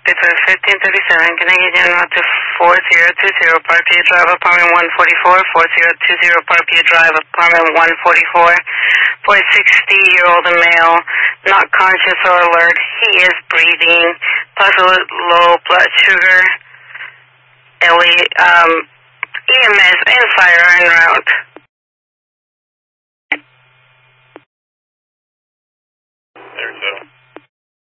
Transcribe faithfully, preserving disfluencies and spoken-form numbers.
Pittsburgh fifteen thirty-seven. Can I get you out to four zero two zero Parkview Drive, apartment one forty-four, four zero two zero Parkview Drive, apartment one forty-four, for a sixty-year-old male, not conscious or alert. He is breathing, possible low blood sugar. Ellie, um, E M S and fire en route.